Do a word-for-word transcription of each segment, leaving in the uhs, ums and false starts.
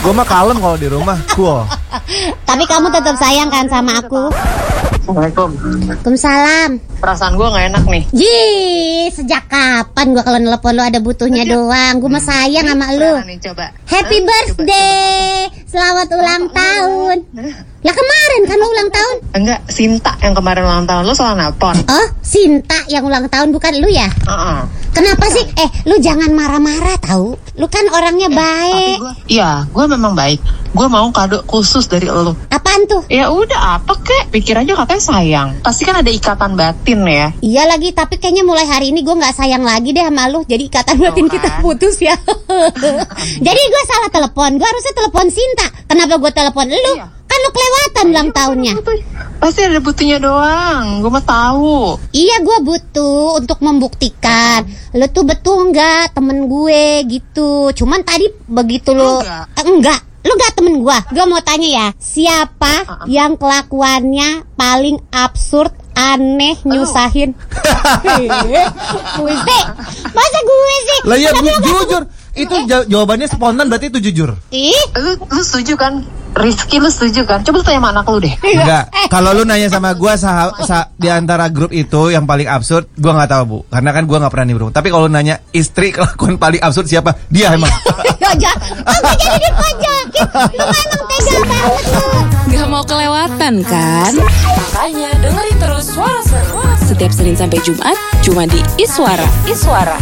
Gue mah kalem kalau di rumah, cool. Tapi kamu tetap sayang kan sama aku? Assalamualaikum. Waalaikumsalam. Perasaan gue gak enak nih. Jih, sejak kapan gue kalau nelpon lu ada butuhnya doang? Gue mah sayang sama lu. Nih, coba. Happy Hah? birthday, coba, coba. selamat ulang tahun. Lah kemarin kan lu ulang tahun? Enggak, Sinta yang kemarin ulang tahun. Lo salah nelpon. Oh, Sinta yang ulang tahun bukan lu ya? Uh-uh. Kenapa sih? Eh, lu jangan marah-marah tahu. Lu kan orangnya Eh, baik. Tapi gue, iya, gue memang baik. Gue mau kado khusus dari lo. Apaan tuh? Ya udah, apa kek? Pikir aja katanya sayang. Pasti kan ada ikatan batin ya. Iya lagi, tapi kayaknya mulai hari ini gue nggak sayang lagi deh sama lu. Jadi ikatan batin Tuh, kita kan? putus ya. Jadi gue salah telepon. Gue harusnya telepon Sinta. Kenapa gue telepon lu? Iya. Kan lu kelewatan ulang tahunnya. Pasti ada butuhnya doang. Gue mah tahu. Iya, gue butuh untuk membuktikan lu tuh betul nggak temen gue gitu. Cuman tadi begitu lu Enggak. Eh, enggak, lu nggak temen gue. Gue mau tanya ya, siapa Uh-uh. yang kelakuannya paling absurd, aneh, nyusahin? Gue sih, masa gue sih? Lah ya, Kenapa gu- lu nggak jujur. Itu jaw- jawabannya spontan, berarti itu jujur. Ih, Lu, lu setuju kan? Rizky lu setuju kan? Coba lu tanya sama anak lu deh. Enggak. Kalau lu nanya sama gue sah, sah, di antara grup itu yang paling absurd, gue nggak tahu bu. Karena kan gue nggak pernah nimbrung. Tapi kalau nanya istri kelakuan paling absurd siapa? Dia emang. aja, aku jadi dipajakin. Lu emang tega banget lu. Gak mau kelewatan kan? Makanya dengerin terus Suara Seru setiap Senin sampai Jumat cuma di Iswara. Iswara.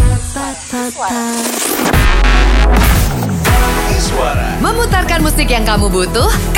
Memutarkan musik yang kamu butuh.